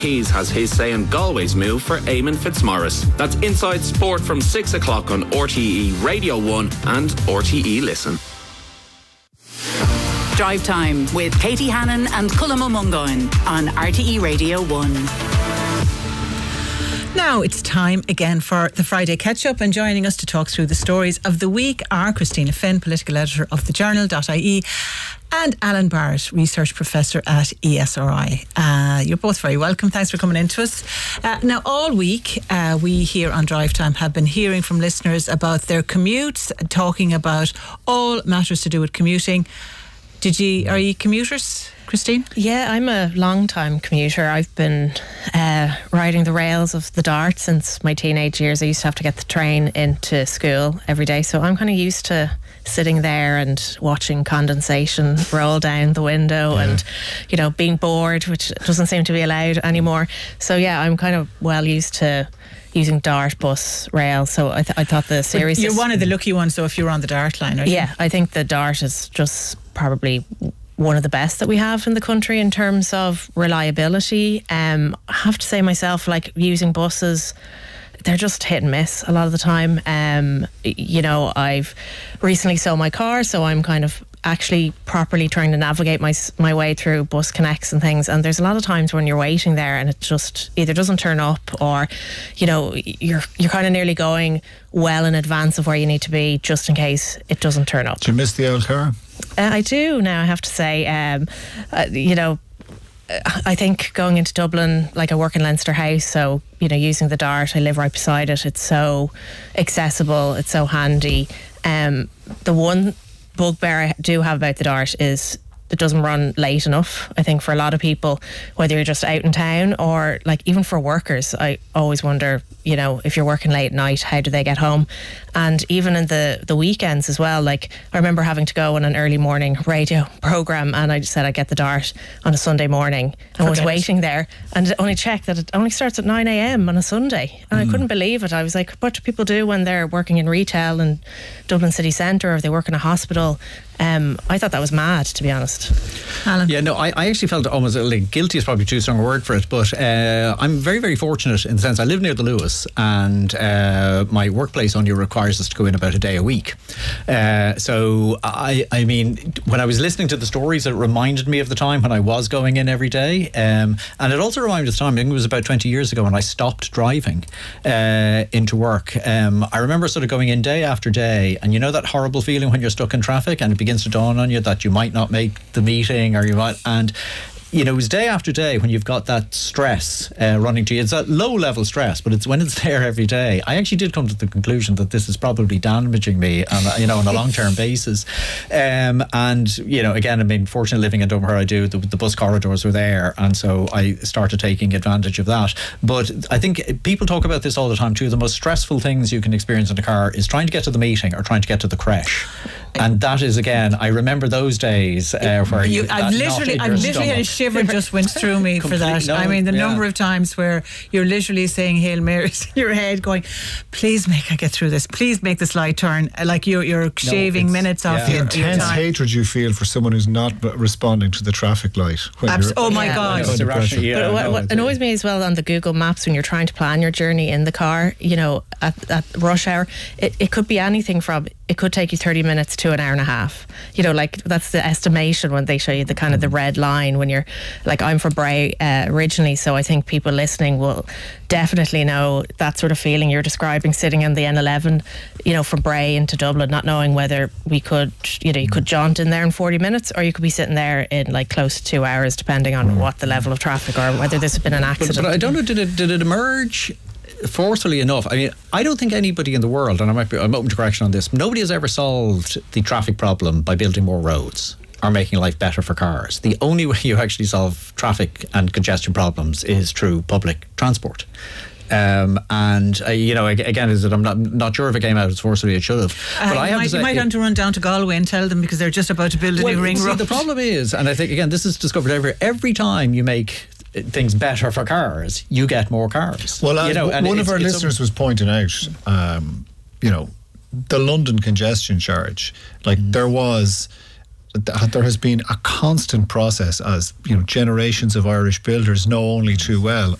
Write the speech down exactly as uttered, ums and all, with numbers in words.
Keys has his say in Galway's move for Eamon Fitzmaurice. That's Inside Sport from six o'clock on R T E Radio one and R T E Listen. Drive Time with Katie Hannon and Cullum O'Mungoin on R T E Radio one. Now it's time again for the Friday Catch-Up, and joining us to talk through the stories of the week are Christina Finn, political editor of the journal dot I E, and Alan Barrett, research professor at E S R I. Uh, you're both very welcome. Thanks for coming in to us. Uh, now, all week, uh, we here on Drive Time have been hearing from listeners about their commutes, talking about all matters to do with commuting. Did you, are you commuters, Christine? Yeah, I'm a long time commuter. I've been uh, riding the rails of the Dart since my teenage years. I used to have to get the train into school every day, so I'm kind of used to sitting there and watching condensation roll down the window yeah. and, you know, being bored, which doesn't seem to be allowed anymore. So yeah, I'm kind of well used to using Dart, bus, rail. So I, th- I thought the series... But you're one of the lucky ones, though, if you're on the Dart line, right? Yeah, I think the Dart is just probably one of the best that we have in the country in terms of reliability. Um, I have to say myself, like, using buses, they're just hit and miss a lot of the time. Um, you know, I've recently sold my car, so I'm kind of actually properly trying to navigate my my way through bus connects and things, and there's a lot of times when you're waiting there and it just either doesn't turn up, or you know you're you're kind of nearly going well in advance of where you need to be just in case it doesn't turn up. Do you miss the old car? Uh, I do now, I have to say. Um, uh, you know I think going into Dublin, like I work in Leinster House, so you know using the Dart, I live right beside it, it's so accessible, it's so handy. Um, the one bugbear I do have about the Dart is it doesn't run late enough. I think for a lot of people, whether you're just out in town or like even for workers, I always wonder, you know, if you're working late at night, how do they get home? And even in the, the weekends as well, like I remember having to go on an early morning radio programme, and I just said I'd get the Dart on a Sunday morning and was waiting there, and only checked that it only starts at nine a.m. on a Sunday, and mm. I couldn't believe it. I was like, what do people do when they're working in retail in Dublin city centre, or if they work in a hospital? Um, I thought that was mad, to be honest. Alan? Yeah, no, I, I actually felt almost like guilty is probably too strong a word for it, but uh, I'm very, very fortunate in the sense I live near the Lewis, and uh, my workplace only requires us to go in about a day a week. Uh, so, I, I mean, when I was listening to the stories, it reminded me of the time when I was going in every day, um, and it also reminded me of the time, I think it was about twenty years ago when I stopped driving uh, into work. Um, I remember sort of going in day after day, and you know that horrible feeling when you're stuck in traffic and it begins to dawn on you that you might not make the meeting, or you might, and you know, it was day after day when you've got that stress uh, running to you. It's that low level stress, but it's when it's there every day. I actually did come to the conclusion that this is probably damaging me on a, you know, on a long term basis. Um, and, you know, again, I mean, fortunately living in Dublin where I do, the, the bus corridors were there. And so I started taking advantage of that. But I think people talk about this all the time too. The most stressful things you can experience in a car is trying to get to the meeting or trying to get to the creche. And that is, again, I remember those days uh, where you, you I've literally, I've literally had a shiver just went through me for that. No, I mean, the yeah. number of times where you're literally saying Hail Marys in your head, going, "Please make I get through this. Please make this light turn." Like you're, you're shaving no, minutes off yeah. your, the your intense time. hatred you feel for someone who's not responding to the traffic light. Abs- oh my yeah. God! No, yeah, but what, no, what annoys me as well on the Google Maps when you're trying to plan your journey in the car, you know, at, at rush hour, it, it could be anything from it could take you thirty minutes to an hour and a half. You know, like that's the estimation when they show you the kind of the red line when you're like, I'm from Bray uh, originally, so I think people listening will definitely know that sort of feeling you're describing, sitting in the N eleven, you know, from Bray into Dublin, not knowing whether we could, you know, you could jaunt in there in forty minutes or you could be sitting there in like close to two hours depending on what the level of traffic or whether there's been an accident. But, but I don't know, did it, did it emerge forcefully enough? I mean, I don't think anybody in the world, and I might be, I'm open to correction on this, nobody has ever solved the traffic problem by building more roads or making life better for cars. The only way you actually solve traffic and congestion problems is through public transport. Um, and uh, you know, again, is that I'm not not sure if it came out as forcefully as it should have. But uh, I have might, to say, you might have to run down to Galway and tell them because they're just about to build a well, new ring see, road. The problem is, and I think again, this is discovered every every time you make things better for cars, you get more cars. Well, you uh, know, and one of our it's listeners was pointing out, um, you know, the London congestion charge. Like mm. there was th- there has been a constant process, as you know, generations of Irish builders know only too well,